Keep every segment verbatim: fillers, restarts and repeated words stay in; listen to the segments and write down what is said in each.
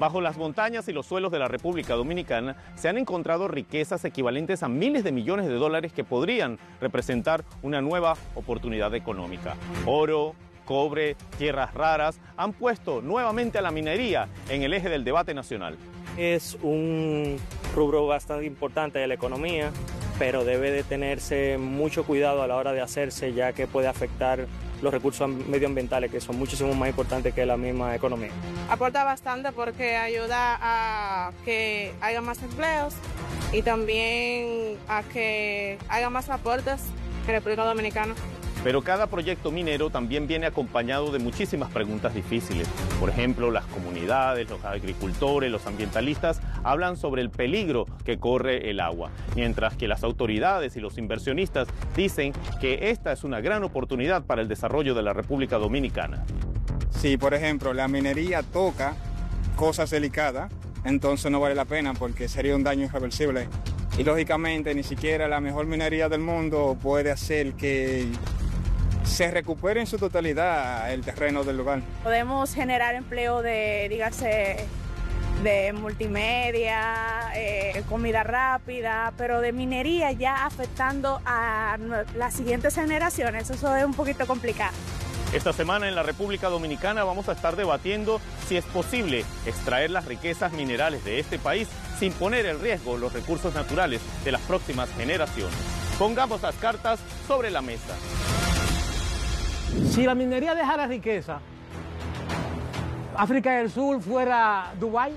Bajo las montañas y los suelos de la República Dominicana se han encontrado riquezas equivalentes a miles de millones de dólares que podrían representar una nueva oportunidad económica. Oro, cobre, tierras raras han puesto nuevamente a la minería en el eje del debate nacional. Es un rubro bastante importante de la economía, pero debe de tenerse mucho cuidado a la hora de hacerse, ya que puede afectar los recursos medioambientales, que son muchísimo más importantes que la misma economía. Aporta bastante porque ayuda a que haya más empleos y también a que haya más aportes en República Dominicana. Pero cada proyecto minero también viene acompañado de muchísimas preguntas difíciles. Por ejemplo, las comunidades, los agricultores, los ambientalistas hablan sobre el peligro que corre el agua, mientras que las autoridades y los inversionistas dicen que esta es una gran oportunidad para el desarrollo de la República Dominicana. Si, por ejemplo, la minería toca cosas delicadas, entonces no vale la pena porque sería un daño irreversible. Y lógicamente ni siquiera la mejor minería del mundo puede hacer que se recupere en su totalidad el terreno del lugar. Podemos generar empleo de, dígase, de multimedia, eh, comida rápida, pero de minería ya afectando a las siguientes generaciones, eso es un poquito complicado. Esta semana en la República Dominicana vamos a estar debatiendo si es posible extraer las riquezas minerales de este país sin poner en riesgo los recursos naturales de las próximas generaciones. Pongamos las cartas sobre la mesa. Si la minería dejara riqueza, África del Sur fuera Dubái.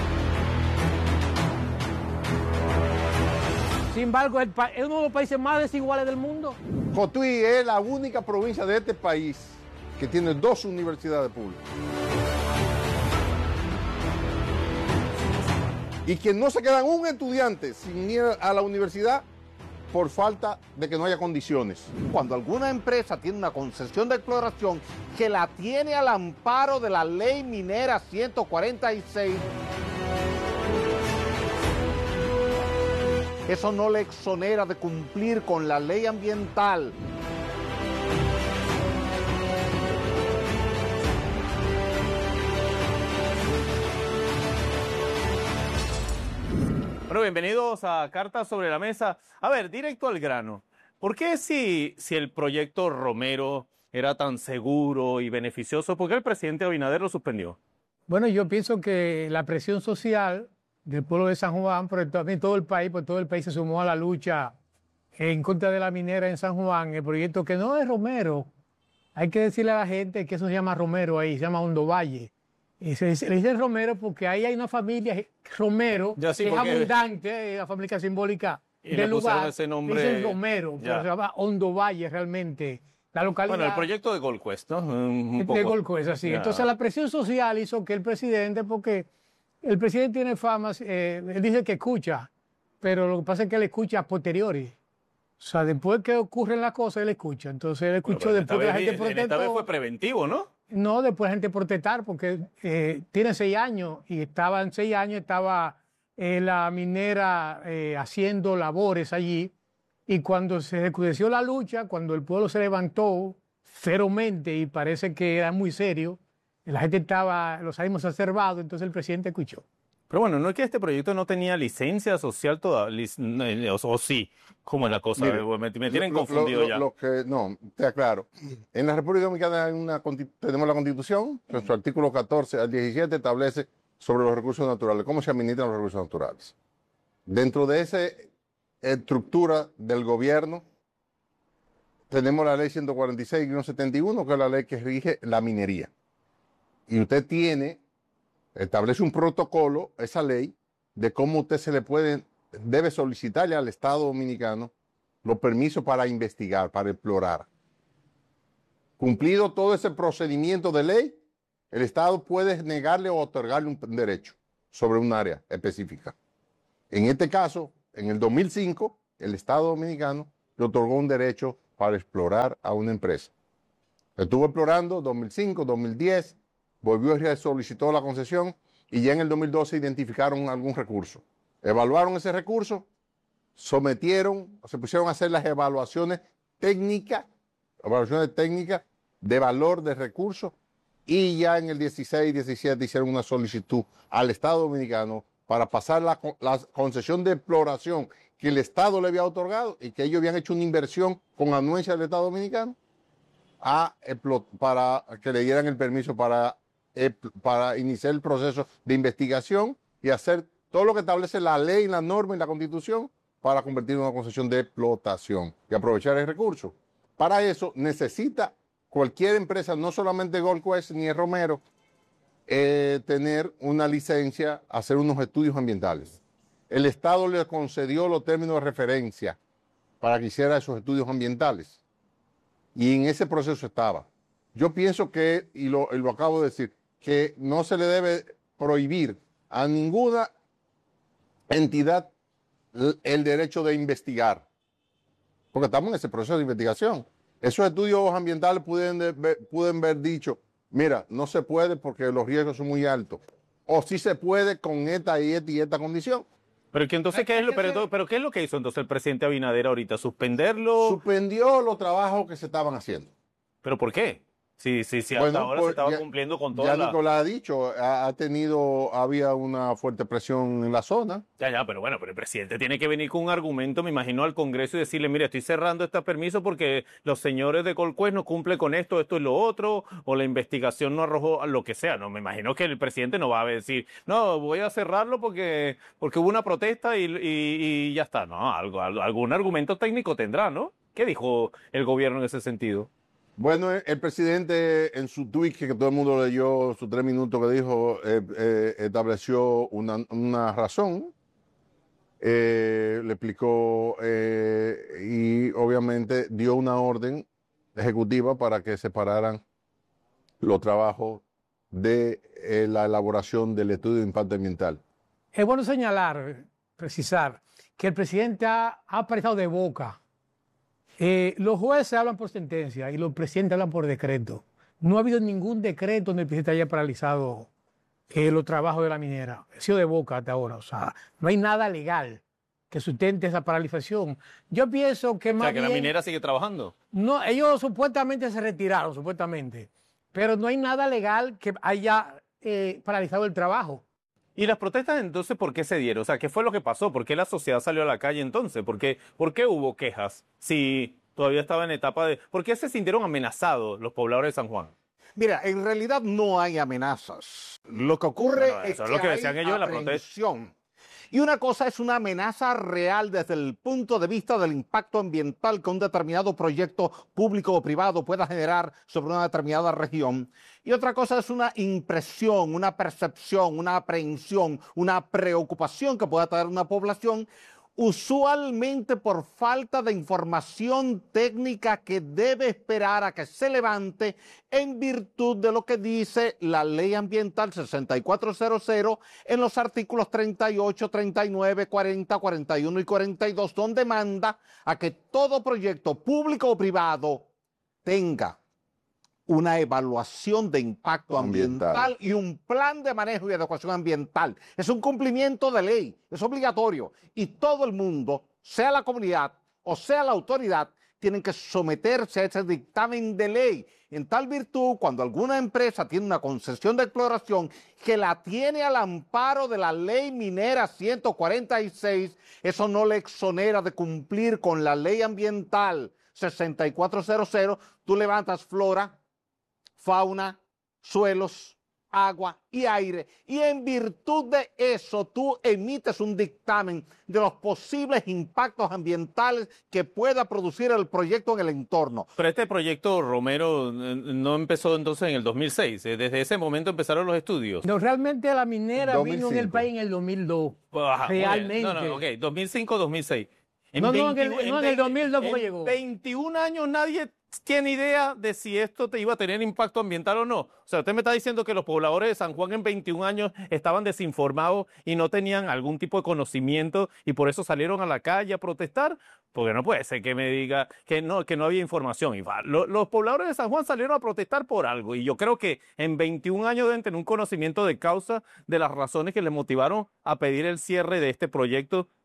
Sin embargo, es uno de los países más desiguales del mundo. Cotuí es la única provincia de este país que tiene dos universidades públicas. Y que no se quedan un estudiante sin ir a la universidad por falta de que no haya condiciones. Cuando alguna empresa tiene una concesión de exploración que la tiene al amparo de la ley minera ciento cuarenta y seis, eso no le exonera de cumplir con la ley ambiental. Bueno, bienvenidos a Cartas sobre la Mesa. A ver, directo al grano. ¿Por qué si, si el proyecto Romero era tan seguro y beneficioso, por qué el presidente Abinader lo suspendió? Bueno, yo pienso que la presión social del pueblo de San Juan, pero también todo el país, pues todo el país se sumó a la lucha en contra de la minera en San Juan, el proyecto que no es Romero. Hay que decirle a la gente que eso se llama Romero ahí, se llama Hondo Valle. Y se, se le dice Romero porque ahí hay una familia Romero ya, sí, que porque... es abundante, la familia simbólica y del le lugar. Ese nombre... Dicen Romero, ya. pero se llama Hondo Valle realmente. La localidad... Bueno, el proyecto de Gold Quest, ¿no? Un poco... De Gold Quest, así. Ya. Entonces la presión social hizo que el presidente, porque el presidente tiene fama, eh, él dice que escucha, pero lo que pasa es que él escucha a posteriori. O sea, después que ocurren las cosas, él escucha. Entonces él escuchó bueno, después que la gente protestó. Esta vez fue preventivo, ¿no? No, después la gente protestar porque eh, tiene seis años y estaba en seis años, estaba eh, la minera eh, haciendo labores allí y cuando se recrudeció la lucha, cuando el pueblo se levantó ferozmente y parece que era muy serio, la gente estaba, los ánimos exacerbados, entonces el presidente escuchó. Pero bueno, no es que este proyecto no tenía licencia social todavía, o, o sí, ¿cómo es la cosa? Mire, me, me tienen lo, confundido lo, ya. Lo que, no, te aclaro. En la República Dominicana hay una, tenemos la Constitución, nuestro artículo catorce al diecisiete establece sobre los recursos naturales, cómo se administran los recursos naturales. Dentro de esa estructura del gobierno, tenemos la ley ciento cuarenta y seis guion setenta y uno, que es la ley que rige la minería. Y usted tiene... establece un protocolo, esa ley, de cómo usted se le puede, debe solicitarle al Estado Dominicano los permisos para investigar, para explorar. Cumplido todo ese procedimiento de ley, el Estado puede negarle o otorgarle un derecho sobre un área específica. En este caso, en el dos mil cinco, el Estado Dominicano le otorgó un derecho para explorar a una empresa. Estuvo explorando dos mil cinco, dos mil diez, volvió y solicitó la concesión y ya en el dos mil doce identificaron algún recurso. Evaluaron ese recurso, sometieron, se pusieron a hacer las evaluaciones técnicas, evaluaciones técnicas de valor de recursos y ya en el dieciséis, diecisiete hicieron una solicitud al Estado Dominicano para pasar la, la concesión de exploración que el Estado le había otorgado y que ellos habían hecho una inversión con anuencia del Estado Dominicano a, para que le dieran el permiso para, para iniciar el proceso de investigación y hacer todo lo que establece la ley, la norma y la Constitución para convertir en una concesión de explotación y aprovechar el recurso. Para eso necesita cualquier empresa, no solamente Gold Quest ni el Romero, eh, tener una licencia, hacer unos estudios ambientales. El Estado le concedió los términos de referencia para que hiciera esos estudios ambientales. Y en ese proceso estaba. Yo pienso que, y lo, y lo acabo de decir, que no se le debe prohibir a ninguna entidad el derecho de investigar, porque estamos en ese proceso de investigación. Esos estudios ambientales pueden, pueden haber dicho, mira, no se puede porque los riesgos son muy altos, o sí se puede con esta y esta y esta condición. Pero que entonces, ¿qué es lo, pero, pero ¿qué es lo que hizo entonces el presidente Abinader ahorita? ¿Suspenderlo? Suspendió los trabajos que se estaban haciendo. ¿Pero por qué? Sí, sí, sí, hasta bueno, ahora pues, se estaba ya, cumpliendo con toda ya la... Nicolás ha dicho, ha, ha tenido, había una fuerte presión en la zona. Ya, ya, pero bueno, pero el presidente tiene que venir con un argumento, me imagino, al Congreso y decirle, mire, estoy cerrando este permiso porque los señores de Gold Quest no cumplen con esto, esto y lo otro, o la investigación no arrojó lo que sea. No, me imagino que el presidente no va a decir, no, voy a cerrarlo porque, porque hubo una protesta y, y, y ya está. No, algo, algún argumento técnico tendrá, ¿no? ¿Qué dijo el gobierno en ese sentido? Bueno, el presidente en su tweet, que todo el mundo leyó, sus tres minutos que dijo, eh, eh, estableció una, una razón, eh, le explicó eh, y obviamente dio una orden ejecutiva para que separaran los trabajos de eh, la elaboración del estudio de impacto ambiental. Es bueno señalar, precisar, que el presidente ha, ha prestado de boca. Eh, los jueces hablan por sentencia y los presidentes hablan por decreto. No ha habido ningún decreto donde el presidente haya paralizado eh, los trabajos de la minera. Ha sido de boca hasta ahora. O sea, no hay nada legal que sustente esa paralización. Yo pienso que más O sea, que bien, la minera sigue trabajando. No, ellos supuestamente se retiraron, supuestamente. Pero no hay nada legal que haya eh, paralizado el trabajo. ¿Y las protestas entonces por qué se dieron? O sea, ¿qué fue lo que pasó? ¿Por qué la sociedad salió a la calle entonces? ¿Por qué, por qué hubo quejas? Si todavía estaba en etapa de... ¿Por qué se sintieron amenazados los pobladores de San Juan? Mira, en realidad no hay amenazas. Lo que ocurre Bueno, es eso que, es lo que hay decían ellos en la protesta. aprehensión. Y una cosa es una amenaza real desde el punto de vista del impacto ambiental que un determinado proyecto público o privado pueda generar sobre una determinada región. Y otra cosa es una impresión, una percepción, una aprehensión, una preocupación que pueda tener una población, usualmente por falta de información técnica que debe esperar a que se levante en virtud de lo que dice la Ley Ambiental sesenta y cuatro cero cero en los artículos treinta y ocho, treinta y nueve, cuarenta, cuarenta y uno y cuarenta y dos, donde manda a que todo proyecto público o privado tenga una evaluación de impacto ambiental, ambiental y un plan de manejo y adecuación ambiental. Es un cumplimiento de ley, es obligatorio. Y todo el mundo, sea la comunidad o sea la autoridad, tienen que someterse a ese dictamen de ley. En tal virtud, cuando alguna empresa tiene una concesión de exploración que la tiene al amparo de la ley minera ciento cuarenta y seis, eso no le exonera de cumplir con la ley ambiental sesenta y cuatro cero cero. Tú levantas flora, fauna, suelos, agua y aire, y en virtud de eso tú emites un dictamen de los posibles impactos ambientales que pueda producir el proyecto en el entorno. Pero este proyecto, Romero, no empezó entonces en el dos mil seis, desde ese momento empezaron los estudios. No, realmente la minera dos mil cinco. vino en el país en el dos mil dos, Ajá, realmente. No, no, ok, dos mil cinco, dos mil seis. En no, no, en el, veintiuno, no, en el dos mil dos fue en llegó. veintiún años nadie tiene idea de si esto te iba a tener impacto ambiental o no. O sea, usted me está diciendo que los pobladores de San Juan en veintiún años estaban desinformados y no tenían algún tipo de conocimiento y por eso salieron a la calle a protestar, porque no puede ser que me diga que no, que no había información. Y va, lo, los pobladores de San Juan salieron a protestar por algo y yo creo que en veintiún años deben tener un conocimiento de causa de las razones que les motivaron a pedir el cierre de este proyecto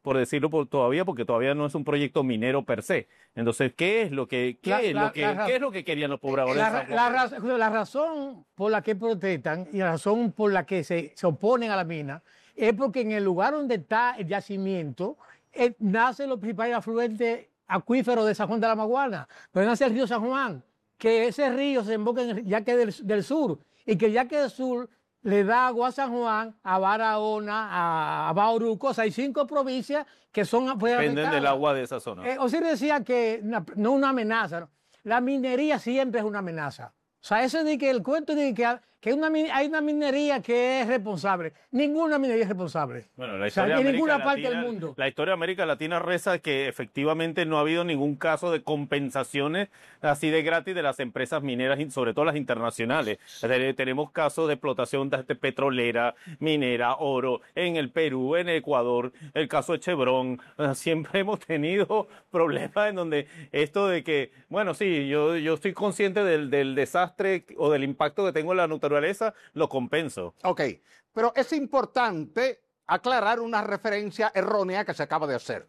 por decirlo por, todavía, porque todavía no es un proyecto minero per se. Entonces, ¿qué es lo que, qué La- es la- lo que, la- qué es lo que querían los pobladores de La, San Juan? la raz- la razón por la que protestan y la razón por la que se, se oponen a la mina es porque en el lugar donde está el yacimiento eh, nacen los principales afluentes acuíferos de San Juan de la Maguana, donde nace el río San Juan, que ese río se emboca en el yaque del, del sur y que el yaque del sur le da agua a San Juan, a Barahona, a, a Bauruco. O sea, hay cinco provincias que son pues, Dependen del afectadas. agua de esa zona. Eh, Osiris decía que una- no una amenaza, ¿no? La minería siempre es una amenaza. O sea, eso de que el cuento de que, que una, mi- hay una minería que es responsable. Ninguna minería es responsable. Bueno, la O sea, historia en de ninguna América parte del Latina- mundo. La historia de América Latina reza que efectivamente no ha habido ningún caso de compensaciones así de gratis de las empresas mineras, y sobre todo las internacionales. Te- Tenemos casos de explotación de de petrolera, minera, oro, en el Perú, en Ecuador, el caso de Chevron. O sea, siempre hemos tenido problemas en donde esto de que, bueno, sí, yo, yo estoy consciente del, del desastre o del impacto que tengo en la naturaleza, lo compenso. Ok, pero es importante aclarar una referencia errónea que se acaba de hacer.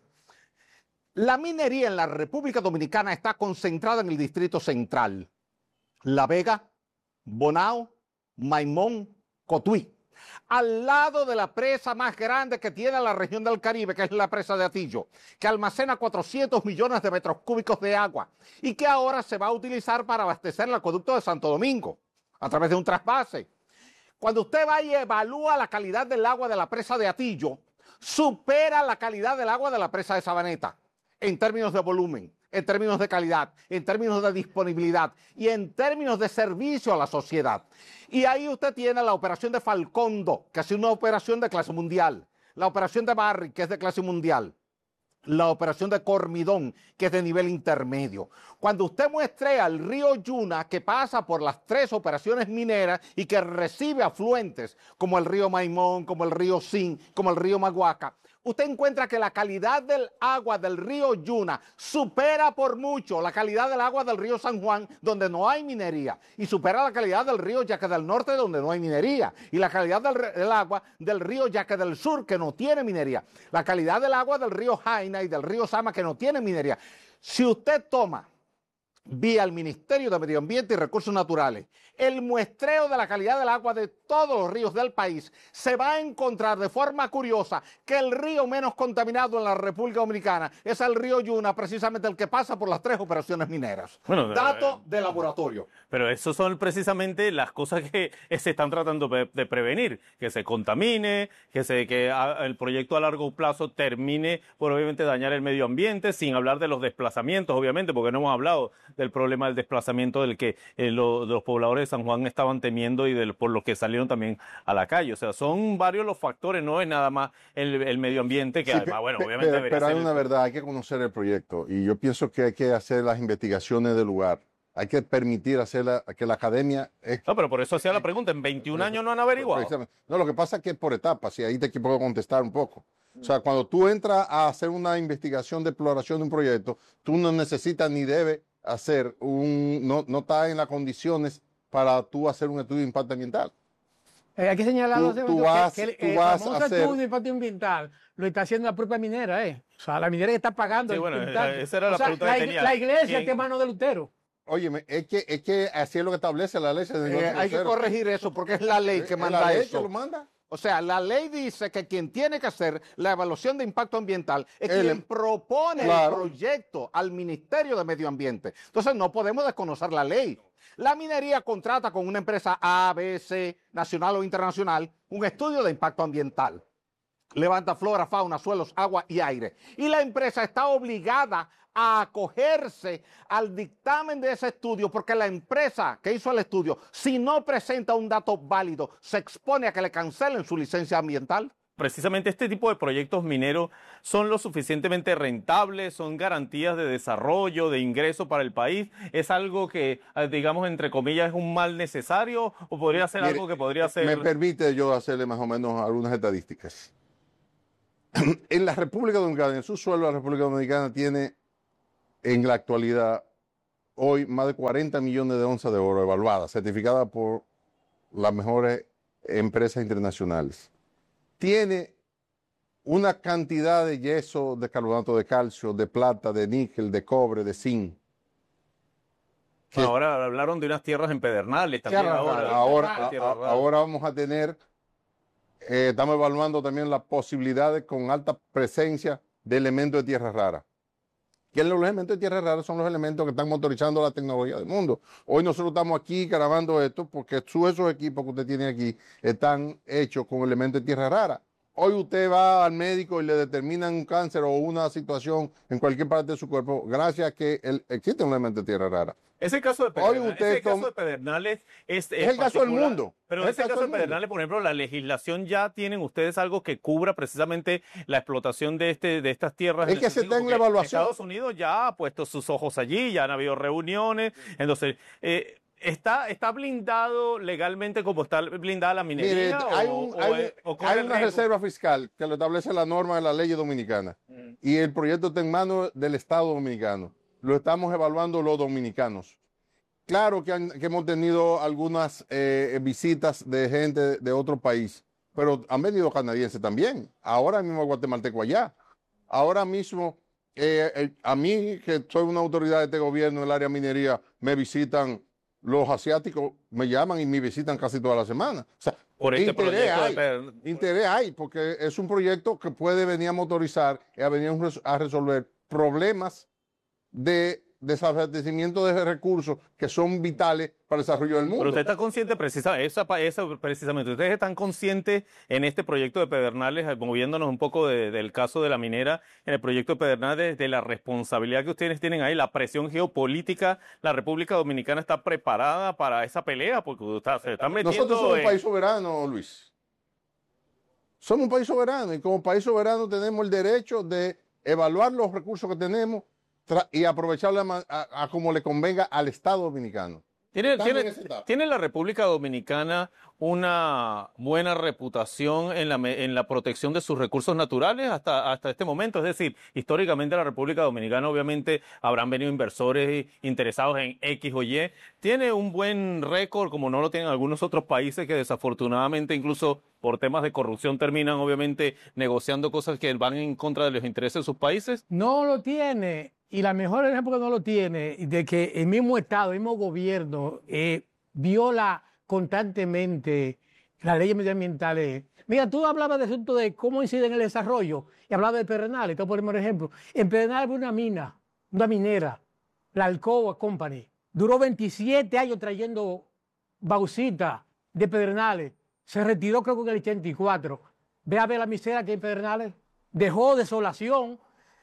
La minería en la República Dominicana está concentrada en el Distrito Central. La Vega, Bonao, Maimón, Cotuí. Al lado de la presa más grande que tiene la región del Caribe, que es la presa de Atillo, que almacena cuatrocientos millones de metros cúbicos de agua y que ahora se va a utilizar para abastecer el acueducto de Santo Domingo a través de un trasvase. Cuando usted va y evalúa la calidad del agua de la presa de Atillo, supera la calidad del agua de la presa de Sabaneta, en términos de volumen, en términos de calidad, en términos de disponibilidad y en términos de servicio a la sociedad. Y ahí usted tiene la operación de Falcondo, que es una operación de clase mundial, la operación de Barry, que es de clase mundial, la operación de Cormidón, que es de nivel intermedio. Cuando usted muestrea el río Yuna, que pasa por las tres operaciones mineras y que recibe afluentes, como el río Maimón, como el río Sin, como el río Maguaca, usted encuentra que la calidad del agua del río Yuna supera por mucho la calidad del agua del río San Juan, donde no hay minería, y supera la calidad del río Yaque del Norte, donde no hay minería, y la calidad del, del agua del río Yaque del Sur, que no tiene minería, la calidad del agua del río Jaina y del río Sama, que no tiene minería. Si usted toma vía el Ministerio de Medio Ambiente y Recursos Naturales el muestreo de la calidad del agua de todos los ríos del país, se va a encontrar de forma curiosa que el río menos contaminado en la República Dominicana es el río Yuna, precisamente el que pasa por las tres operaciones mineras. Bueno, Dato de laboratorio. Pero eso son precisamente las cosas que se están tratando de, de prevenir, que se contamine, que, se, que a, el proyecto a largo plazo termine por obviamente dañar el medio ambiente, sin hablar de los desplazamientos, obviamente, porque no hemos hablado del problema del desplazamiento del que eh, lo, los pobladores de San Juan estaban temiendo y del, por los que salieron también a la calle. O sea, son varios los factores, no es nada más el, el medio ambiente, que Sí, además, bueno, pe- obviamente pero, debería pero hay ser... una verdad, hay que conocer el proyecto y yo pienso que hay que hacer las investigaciones del lugar. Hay que permitir hacer la- que la academia... eh, No, pero por eso hacía la pregunta, en veintiún años no han averiguado. precisamente. No, lo que pasa es que es por etapas y ahí te puedo contestar un poco. O sea, cuando tú entras a hacer una investigación de exploración de un proyecto, tú no necesitas ni debes hacer un... No, no estás en las condiciones para tú hacer un estudio de impacto ambiental. Eh, hay que señalar Tú- los tú que, vas- que el tú el vas a famoso hacer- estudio de impacto ambiental lo está haciendo la propia minera, ¿eh? O sea, la minera que está pagando. Sí, el bueno, impacto. esa era la O sea, pregunta que la, ig- tenía. la iglesia ¿Quién? está en manos de Lutero. Óyeme, es que, es que así es lo que establece la ley. de Eh, hay que cero. corregir eso porque es la ley que Es manda la ley eso. que lo manda. O sea, la ley dice que quien tiene que hacer la evaluación de impacto ambiental es El- quien propone Claro. el proyecto al Ministerio de Medio Ambiente. Entonces no podemos desconocer la ley. La minería contrata con una empresa A, B, C, nacional o internacional, un estudio de impacto ambiental. Levanta flora, fauna, suelos, agua y aire. Y la empresa está obligada a acogerse al dictamen de ese estudio porque la empresa que hizo el estudio, si no presenta un dato válido, se expone a que le cancelen su licencia ambiental. Precisamente este tipo de proyectos mineros son lo suficientemente rentables, son garantías de desarrollo, de ingreso para el país. ¿Es algo que, eh, digamos, entre comillas, es un mal necesario o podría ser Mire, algo que podría ser... Me permite yo hacerle más o menos algunas estadísticas. En la República Dominicana, en su suelo, la República Dominicana tiene en la actualidad hoy más de cuarenta millones de onzas de oro evaluadas, certificadas por las mejores empresas internacionales. Tiene una cantidad de yeso, de carbonato de calcio, de plata, de níquel, de cobre, de zinc. Bueno, ahora hablaron de unas tierras en Pedernales también. Ahora, ahora, a, a, ahora vamos a tener, eh, estamos evaluando también las posibilidades con alta presencia de elementos de tierras raras. Que los elementos de tierras raras son los elementos que están motorizando la tecnología del mundo. Hoy nosotros estamos aquí grabando esto porque esos equipos que usted tiene aquí están hechos con elementos de tierra rara. Hoy usted va al médico y le determinan un cáncer o una situación en cualquier parte de su cuerpo gracias a que el, existe un elemento de tierra rara. Ese caso de Pedernales, ese caso de Pedernales es, es, es el caso del mundo. Pero en ese caso de Pedernales, por ejemplo, la legislación ya tienen ustedes algo que cubra precisamente la explotación de este de estas tierras. Es que se está en la evaluación. Estados Unidos ya ha puesto sus ojos allí, ya han habido reuniones, entonces eh, ¿Está, ¿Está blindado legalmente como está blindada la minería? Mire, hay, un, o, hay, o, o hay una reserva fiscal que lo establece la norma de la ley dominicana mm. y el proyecto está en manos del Estado dominicano. Lo estamos evaluando los dominicanos. Claro que, han, que hemos tenido algunas eh, visitas de gente de, de otro país, pero han venido canadienses también. Ahora mismo guatemalteco allá. Ahora mismo, eh, eh, a mí, que soy una autoridad de este gobierno en el área minería, me visitan. Los asiáticos me llaman y me visitan casi toda la semana. O sea, por este interés, hay, de... interés hay, porque es un proyecto que puede venir a motorizar y a venir a resolver problemas de desabastecimiento de recursos que son vitales para el desarrollo del mundo. Pero usted está consciente, precisa, esa, esa, precisamente, ustedes están conscientes en este proyecto de Pedernales, moviéndonos un poco de, del caso de la minera, en el proyecto de Pedernales, de la responsabilidad que ustedes tienen ahí, la presión geopolítica. La República Dominicana está preparada para esa pelea, porque está, se están metiendo... Nosotros somos en... un país soberano, Luis. Somos un país soberano y como país soberano tenemos el derecho de evaluar los recursos que tenemos y aprovecharla a, a como le convenga al Estado dominicano. ¿Tiene, tiene, ¿Tiene la República Dominicana una buena reputación en la, en la protección de sus recursos naturales hasta, hasta este momento? Es decir, históricamente la República Dominicana obviamente habrán venido inversores interesados en X o Y. ¿Tiene un buen récord como no lo tienen algunos otros países que desafortunadamente incluso por temas de corrupción terminan obviamente negociando cosas que van en contra de los intereses de sus países? No lo tiene. Y la mejor ejemplo que no lo tiene, de que el mismo Estado, el mismo gobierno eh, viola constantemente las leyes medioambientales. Mira, tú hablabas de asunto de cómo incide en el desarrollo y hablabas de Pedernales. Te ponemos un ejemplo. En Pedernales había una mina, una minera, la Alcoa Company. Duró veintisiete años trayendo bauxita de Pedernales. Se retiró creo que en el ochenta y cuatro. Ve a ver la miseria que hay en Pedernales. Dejó desolación,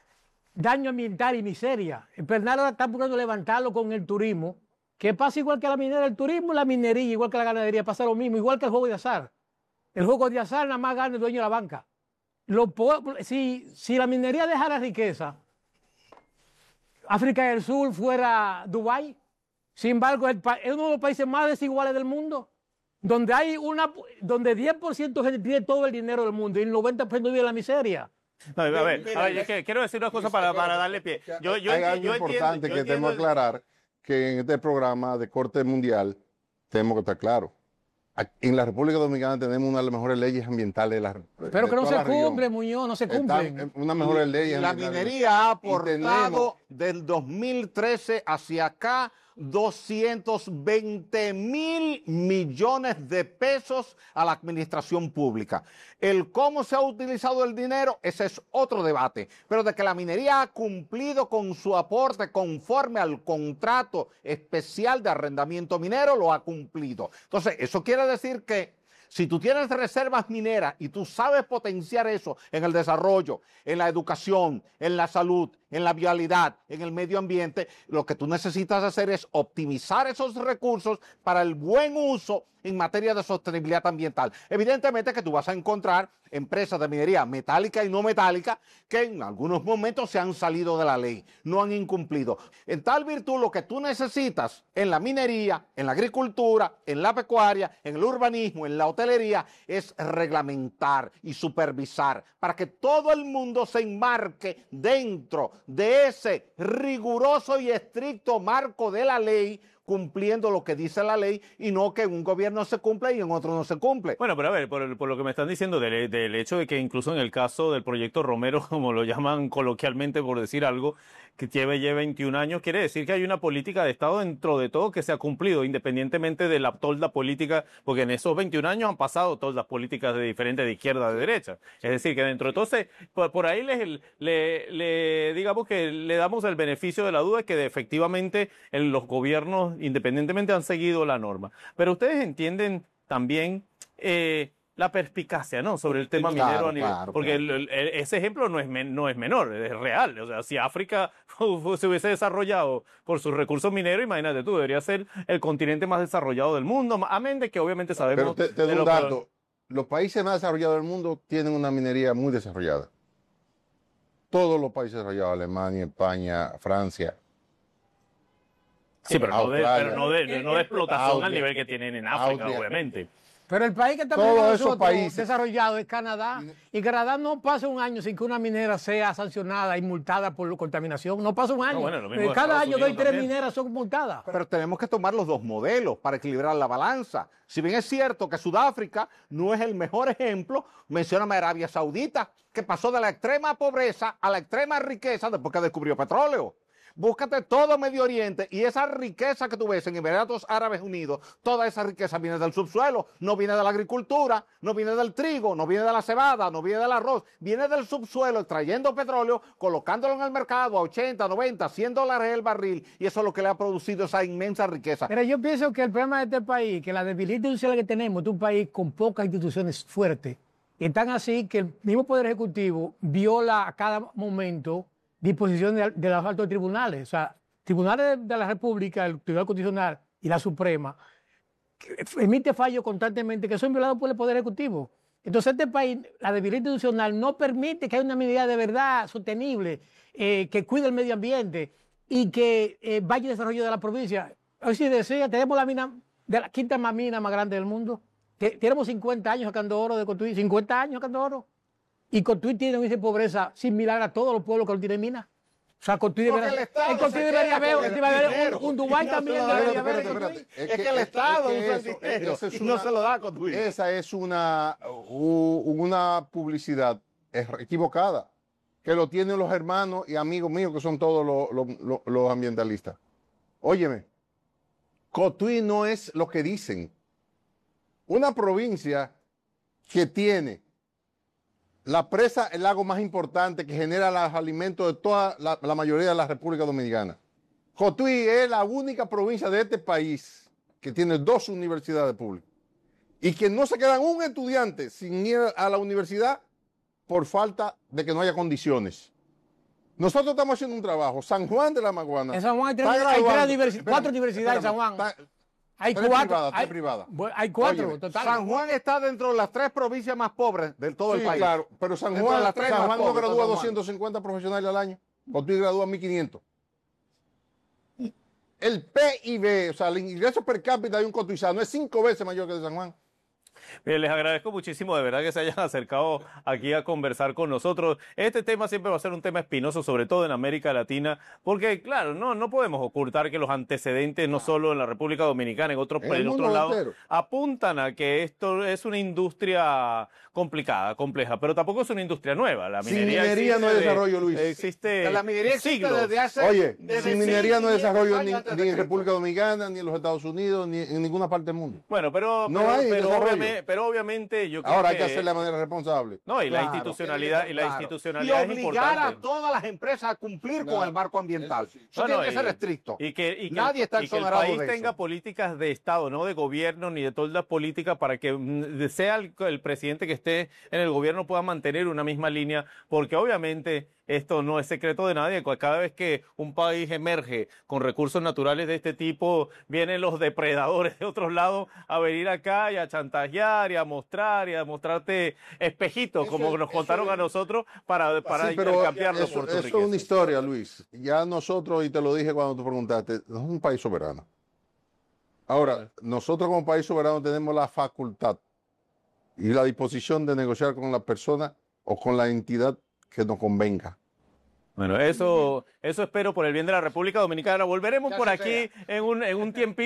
daño ambiental y miseria. En Pedernales ahora están buscando levantarlo con el turismo, que pasa igual que la minera, el turismo, la minería, igual que la ganadería, pasa lo mismo, igual que el juego de azar. El juego de azar nada más gana el dueño de la banca. Lo, si, si la minería dejara riqueza, África del Sur fuera Dubái. Sin embargo, el, es uno de los países más desiguales del mundo, donde hay una, donde diez por ciento gente tiene todo el dinero del mundo y el noventa por ciento vive en la miseria. No, a ver, a ver, es que quiero decir una cosa para, para darle pie. Yo, yo, Hay algo yo importante entiendo, que tenemos que aclarar, que en este programa de corte mundial tenemos que estar claros. En la República Dominicana tenemos una de las mejores leyes ambientales de la Pero que no se cumple, Muñoz, no se cumplen. Una mejores leyes. La minería ha aportado del dos mil trece hacia acá doscientos veinte mil millones de pesos a la administración pública. El cómo se ha utilizado el dinero, ese es otro debate, pero de que la minería ha cumplido con su aporte conforme al contrato especial de arrendamiento minero, lo ha cumplido. Entonces, eso quiere decir que si tú tienes reservas mineras y tú sabes potenciar eso en el desarrollo, en la educación, en la salud, en la vialidad, en el medio ambiente, lo que tú necesitas hacer es optimizar esos recursos para el buen uso en materia de sostenibilidad ambiental. Evidentemente que tú vas a encontrar empresas de minería metálica y no metálica que en algunos momentos se han salido de la ley, no han incumplido. En tal virtud, lo que tú necesitas en la minería, en la agricultura, en la pecuaria, en el urbanismo, en la hotelería, es reglamentar y supervisar para que todo el mundo se enmarque dentro de ese riguroso y estricto marco de la ley cumpliendo lo que dice la ley y no que en un gobierno se cumple y en otro no se cumple. Bueno, pero a ver, por, por lo que me están diciendo del, del hecho de que incluso en el caso del proyecto Romero, como lo llaman coloquialmente por decir algo, que lleve ya veintiún años, quiere decir que hay una política de Estado dentro de todo que se ha cumplido, independientemente de la tolda política, porque en esos veintiún años han pasado toldas políticas de diferentes, de izquierda a de derecha. Es decir, que dentro de todo, se, por, por ahí les, le, le, digamos que le damos el beneficio de la duda que de, efectivamente en los gobiernos, independientemente, han seguido la norma. Pero ustedes entienden también eh, la perspicacia, ¿no?, sobre el tema claro, minero a nivel, claro, porque claro. El, el, ese ejemplo no es, men, no es menor, es real. O sea, si África se hubiese desarrollado por sus recursos mineros, imagínate tú, debería ser el continente más desarrollado del mundo, amén de que obviamente sabemos... Pero te, te doy de un lo que- dato, los países más desarrollados del mundo tienen una minería muy desarrollada. Todos los países desarrollados, Alemania, España, Francia. Sí, pero no de, Australia. pero no de, no de explotación Austria. al nivel que tienen en África, Austria. obviamente. Pero el país que está Todos primero de esos nosotros, países. desarrollado es Canadá. Y Canadá no pasa un año sin que una minera sea sancionada y multada por contaminación. No pasa un año. No, bueno, lo mismo Eh, en Cada Estados año dos y Unidos tres también. mineras son multadas. Pero tenemos que tomar los dos modelos para equilibrar la balanza. Si bien es cierto que Sudáfrica no es el mejor ejemplo, mencióname Arabia Saudita, que pasó de la extrema pobreza a la extrema riqueza después que descubrió petróleo. Búscate todo Medio Oriente y esa riqueza que tú ves en Emiratos Árabes Unidos, toda esa riqueza viene del subsuelo, no viene de la agricultura, no viene del trigo, no viene de la cebada, no viene del arroz, viene del subsuelo extrayendo petróleo, colocándolo en el mercado a ochenta, noventa, cien dólares el barril y eso es lo que le ha producido esa inmensa riqueza. Pero yo pienso que el problema de este país, que la debilidad institucional que tenemos, es un país con pocas instituciones fuertes. Y tan así que el mismo Poder Ejecutivo viola a cada momento disposiciones de, de los altos tribunales. O sea, tribunales de, de la República, el Tribunal Constitucional y la Suprema, que emite fallos constantemente que son violados por el Poder Ejecutivo. Entonces, este país, la debilidad institucional no permite que haya una medida de verdad sostenible, eh, que cuide el medio ambiente y que eh, vaya el desarrollo de la provincia. Hoy si decía, tenemos la mina, de la quinta más mina más grande del mundo. Te- Tenemos cincuenta años sacando oro de Cotuí, cincuenta años sacando oro. Y Cotuí tiene un índice de pobreza similar a todos los pueblos que no tienen minas. O sea, Cotuí Porque debería, el Estado en Cotuí se debería queda haber, con el debería haber dinero. un, un Dubái Y no también se lo da. debería Espérate, haber. en espérate, Cotuí. Es que el Estado es que usa el eso- dinero esa es y no una- se lo da a Cotuí. Esa es una, u- una publicidad equivocada que lo tienen los hermanos y amigos míos que son todos los, los- los- los ambientalistas. Óyeme, Cotuí no es lo que dicen. Una provincia que tiene la presa, el lago más importante que genera los alimentos de toda la, la mayoría de la República Dominicana. Cotuí es la única provincia de este país que tiene dos universidades públicas y que no se quedan un estudiante sin ir a la universidad por falta de que no haya condiciones. Nosotros estamos haciendo un trabajo. San Juan de la Maguana. En San Juan hay tres- está hay tres graduando- universi- espérame, cuatro universidades en San Juan. está- Hay tres cuatro. privadas, tres hay, privadas. bueno, hay cuatro, Óyeme, total. San Juan está dentro de las tres provincias más pobres de todo el Sí, país. claro, pero San Dentro de Juan, las tres San más Juan no pobres, gradúa San Juan. doscientos cincuenta profesionales al año. Cotuí gradúa mil quinientos. El P I B, o sea, el ingreso per cápita de un cotuizano es cinco veces mayor que el de San Juan. Bien, les agradezco muchísimo, de verdad, que se hayan acercado aquí a conversar con nosotros. Este tema siempre va a ser un tema espinoso, sobre todo en América Latina, porque, claro, no, no podemos ocultar que los antecedentes, no solo en la República Dominicana, en otros, En el en mundo otros lados, entero. apuntan a que esto es una industria complicada, compleja, pero tampoco es una industria nueva. La Sin minería, minería existe no hay de- desarrollo, Luis. Existe La minería existe siglos. desde hace... Oye, desde sin minería no hay quinientos desarrollo años ni, antes de ni en Cristo. República Dominicana, ni en los Estados Unidos, ni en ninguna parte del mundo. Bueno, pero, No pero, hay pero, desarrollo. obviamente, pero obviamente yo creo Ahora hay que... que hacerlo de manera responsable. No, y la Claro, institucionalidad, y la claro. institucionalidad y es obligar importante. a todas las empresas a cumplir con el marco ambiental. Eso, No, tiene no, que y- ser estricto. Y que, y que Nadie el, está y que el exonerado país de tenga eso. políticas de Estado, no de gobierno ni de todas las políticas para que mm, sea el, el presidente que esté en el gobierno pueda mantener una misma línea, porque obviamente esto no es secreto de nadie. Cada vez que un país emerge con recursos naturales de este tipo, vienen los depredadores de otros lados a venir acá y a chantajear y a mostrar y a mostrarte espejitos, Eso como es- nos eso contaron es- a nosotros para, para Sí, pero intercambiarnos eso, por tu eso es riqueza. una historia, Luis. Ya nosotros, y te lo dije cuando tú preguntaste, no es un país soberano. Ahora, nosotros como país soberano tenemos la facultad y la disposición de negociar con la persona o con la entidad que nos convenga. Bueno, eso, eso espero por el bien de la República Dominicana. Volveremos Ya por se aquí en un, en un tiempito.